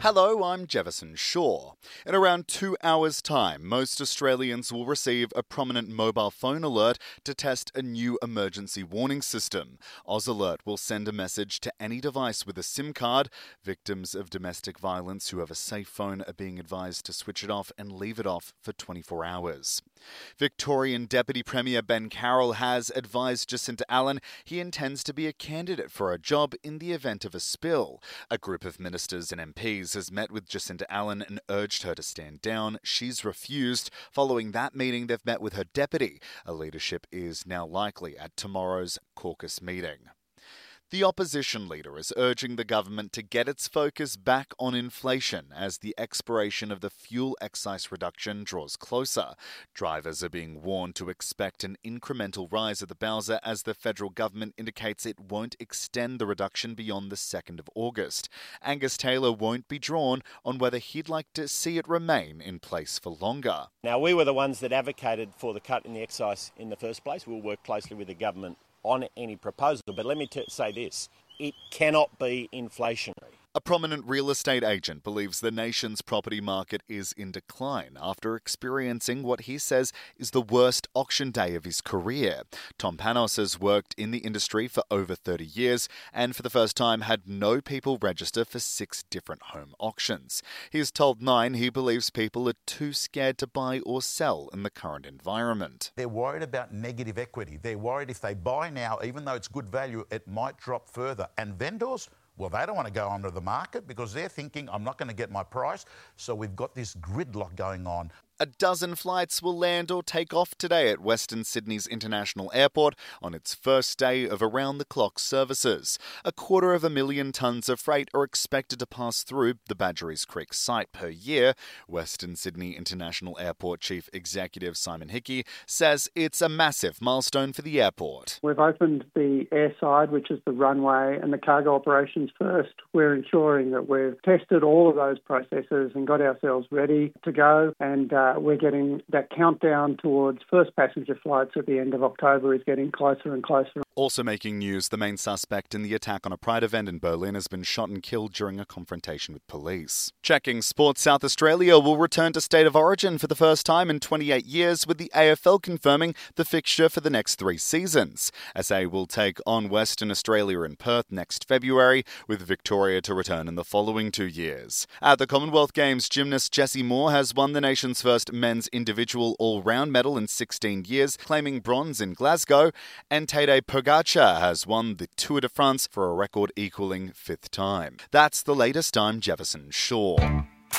Hello, I'm Jefferson Shaw. In around 2 hours' time, most Australians will receive a prominent mobile phone alert to test a new emergency warning system. AusAlert will send a message to any device with a SIM card. Victims of domestic violence who have a safe phone are being advised to switch it off and leave it off for 24 hours. Victorian Deputy Premier Ben Carroll has advised Jacinta Allan he intends to be a candidate for a job in the event of a spill. A group of ministers and MPs has met with Jacinta Allan and urged her to stand down. She's refused. Following that meeting, they've met with her deputy. A leadership is now likely at tomorrow's caucus meeting. The opposition leader is urging the government to get its focus back on inflation as the expiration of the fuel excise reduction draws closer. Drivers are being warned to expect an incremental rise at the Bowser as the federal government indicates it won't extend the reduction beyond the 2nd of August. Angus Taylor won't be drawn on whether he'd like to see it remain in place for longer. Now, we were the ones that advocated for the cut in the excise in the first place. We'll work closely with the government on any proposal, but let me say this, it cannot be inflationary. A prominent real estate agent believes the nation's property market is in decline after experiencing what he says is the worst auction day of his career. Tom Panos has worked in the industry for over 30 years and for the first time had no people register for 6 different home auctions. He's told Nine he believes people are too scared to buy or sell in the current environment. They're worried about negative equity. They're worried if they buy now, even though it's good value, it might drop further. And vendors? Well, they don't want to go onto the market because they're thinking, I'm not going to get my price. So we've got this gridlock going on. A dozen flights will land or take off today at Western Sydney's International Airport on its first day of around-the-clock services. 250,000 tonnes of freight are expected to pass through the Badgerys Creek site per year. Western Sydney International Airport Chief Executive Simon Hickey says it's a massive milestone for the airport. We've opened the airside, which is the runway, and the cargo operations first. We're ensuring that we've tested all of those processes and got ourselves ready to go, and we're getting that countdown towards first passenger flights at the end of October is getting closer and closer. Also making news, the main suspect in the attack on a Pride event in Berlin has been shot and killed during a confrontation with police. Checking sports, South Australia will return to State of Origin for the first time in 28 years, with the AFL confirming the fixture for the next 3 seasons. SA will take on Western Australia in Perth next February, with Victoria to return in the following 2 years. At the Commonwealth Games, gymnast Jessie Moore has won the nation's first men's individual all-round medal in 16 years, claiming bronze in Glasgow, and Tadej Pogacar has won the Tour de France for a record equaling 5th time. That's the latest. I'm Jefferson Shaw.